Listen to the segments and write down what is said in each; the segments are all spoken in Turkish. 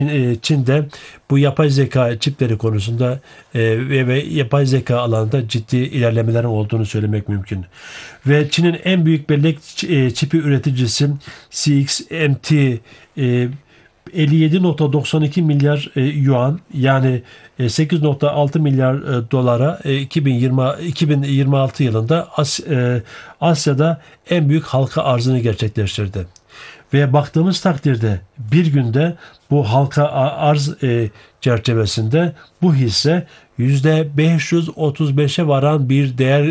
Çin'de bu yapay zeka çipleri konusunda ve yapay zeka alanında ciddi ilerlemelerin olduğunu söylemek mümkün. Ve Çin'in en büyük bellek çipi üreticisi CXMT, 57,92 milyar yuan, yani 8,6 milyar dolara 2026 yılında Asya'da en büyük halka arzını gerçekleştirdi. Ve baktığımız takdirde bir günde bu halka arz çerçevesinde bu hisse %535'e varan bir değer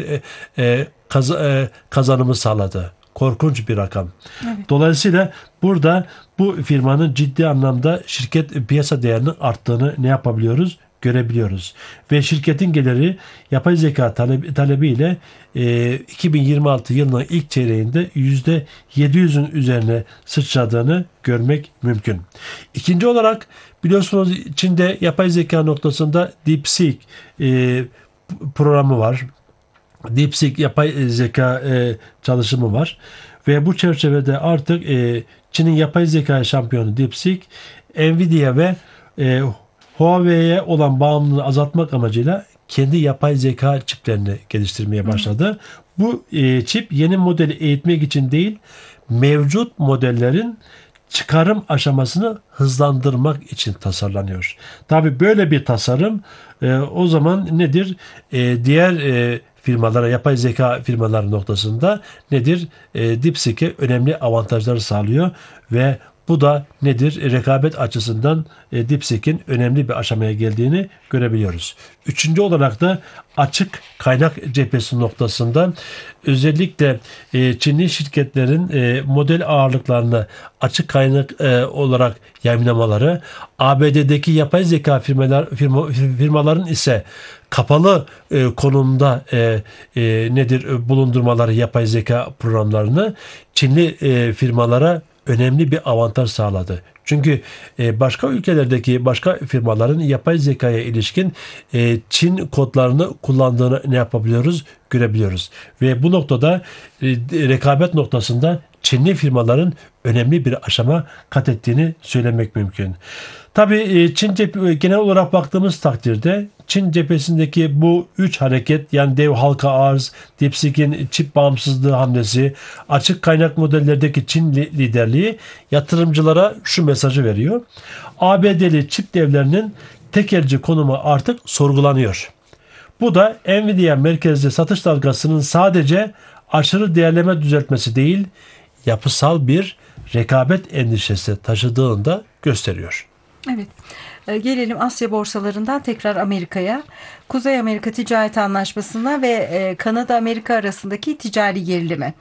kazanımı sağladı. Korkunç bir rakam. Evet. Dolayısıyla burada bu firmanın ciddi anlamda şirket piyasa değerinin arttığını ne yapabiliyoruz? Görebiliyoruz. Ve şirketin geliri yapay zeka talebiyle 2026 yılının ilk çeyreğinde %700'ün üzerine sıçradığını görmek mümkün. İkinci olarak biliyorsunuz Çin'de yapay zeka noktasında DeepSeek programı var. DeepSeek yapay zeka çalışımı var. Ve bu çerçevede artık Çin'in yapay zeka şampiyonu DeepSeek, Nvidia ve Huawei'ye olan bağımlılığı azaltmak amacıyla kendi yapay zeka çiplerini geliştirmeye başladı. Bu çip yeni modeli eğitmek için değil, mevcut modellerin çıkarım aşamasını hızlandırmak için tasarlanıyor. Tabii böyle bir tasarım o zaman nedir? Diğer firmalara, yapay zeka firmaları noktasında nedir? DeepSeek'e önemli avantajlar sağlıyor ve bu da nedir? Rekabet açısından DeepSeek'in önemli bir aşamaya geldiğini görebiliyoruz. Üçüncü olarak da açık kaynak cephesi noktasında özellikle Çinli şirketlerin model ağırlıklarını açık kaynak olarak yayınlamaları, ABD'deki yapay zeka firmaların ise kapalı konumda nedir bulundurmaları yapay zeka programlarını Çinli firmalara önemli bir avantaj sağladı. Çünkü başka ülkelerdeki başka firmaların yapay zekaya ilişkin Çin kodlarını kullandığını ne yapabiliyoruz? Görebiliyoruz. Ve bu noktada rekabet noktasında Çinli firmaların önemli bir aşama kat ettiğini söylemek mümkün. Tabii Çin genel olarak baktığımız takdirde Çin cephesindeki bu üç hareket, yani dev halka arz, DeepSeek'in çip bağımsızlığı hamlesi, açık kaynak modellerdeki Çin liderliği yatırımcılara şu mesajı veriyor. ABD'li çip devlerinin tekelci konumu artık sorgulanıyor. Bu da Nvidia merkezli satış dalgasının sadece aşırı değerleme düzeltmesi değil, yapısal bir rekabet endişesi taşıdığını da gösteriyor. Evet. Gelelim Asya borsalarından tekrar Amerika'ya. Kuzey Amerika Ticaret Anlaşması'na ve Kanada-Amerika arasındaki ticari gerilime.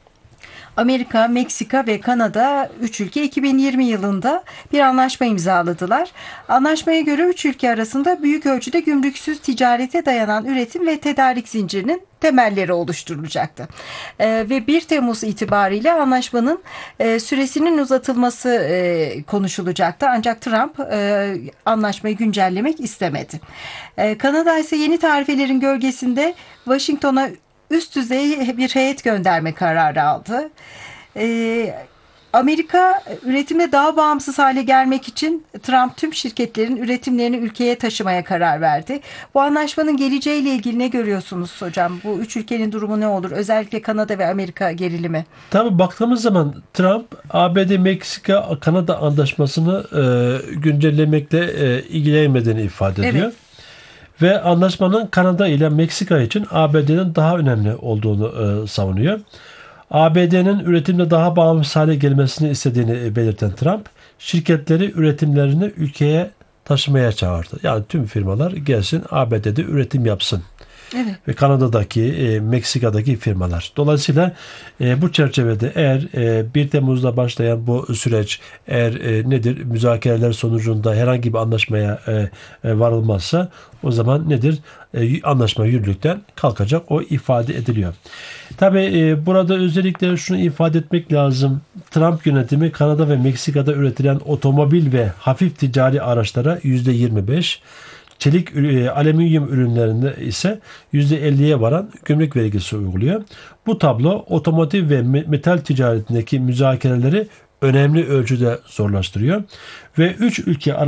Amerika, Meksika ve Kanada 3 ülke 2020 yılında bir anlaşma imzaladılar. Anlaşmaya göre 3 ülke arasında büyük ölçüde gümrüksüz ticarete dayanan üretim ve tedarik zincirinin temelleri oluşturulacaktı. Ve 1 Temmuz itibariyle anlaşmanın süresinin uzatılması konuşulacaktı. Ancak Trump anlaşmayı güncellemek istemedi. Kanada ise yeni tarifelerin gölgesinde Washington'a üst düzey bir heyet gönderme kararı aldı. Amerika üretimde daha bağımsız hale gelmek için Trump tüm şirketlerin üretimlerini ülkeye taşımaya karar verdi. Bu anlaşmanın geleceğiyle ilgili ne görüyorsunuz hocam? Bu üç ülkenin durumu ne olur? Özellikle Kanada ve Amerika gerilimi. Tabii baktığımız zaman Trump ABD-Meksika-Kanada anlaşmasını güncellemekle ilgilenmediğini ifade ediyor. Evet. Ve anlaşmanın Kanada ile Meksika için ABD'nin daha önemli olduğunu savunuyor. ABD'nin üretimde daha bağımsız hale gelmesini istediğini belirten Trump, şirketleri üretimlerini ülkeye taşımaya çağırdı. Yani tüm firmalar gelsin ABD'de üretim yapsın. Evet. Ve Kanada'daki, Meksika'daki firmalar. Dolayısıyla bu çerçevede eğer 1 Temmuz'da başlayan bu süreç eğer nedir müzakereler sonucunda herhangi bir anlaşmaya varılmazsa o zaman nedir? Anlaşma yürürlükten kalkacak. O ifade ediliyor. Tabii burada özellikle şunu ifade etmek lazım. Trump yönetimi Kanada ve Meksika'da üretilen otomobil ve hafif ticari araçlara %25, çelik, alüminyum ürünlerinde ise %50'ye varan gümrük vergisi uyguluyor. Bu tablo otomotiv ve metal ticaretindeki müzakereleri önemli ölçüde zorlaştırıyor ve 3 ülke